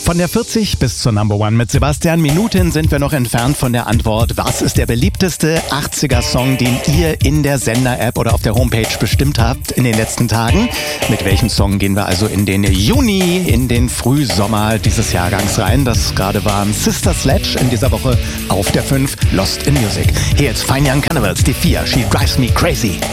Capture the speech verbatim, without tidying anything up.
Von der vierzig bis zur Number One mit Sebastian. Minuten sind wir noch entfernt von der Antwort. Was ist der beliebteste achtziger-Song, den ihr in der Sender-App oder auf der Homepage bestimmt habt in den letzten Tagen? Mit welchem Song gehen wir also in den Juni, in den Frühsommer dieses Jahrgangs rein? Das gerade waren Sister Sledge in dieser Woche auf der fünf, Lost in Music. Hier jetzt Fine Young Cannibals, die vier, She Drives Me Crazy.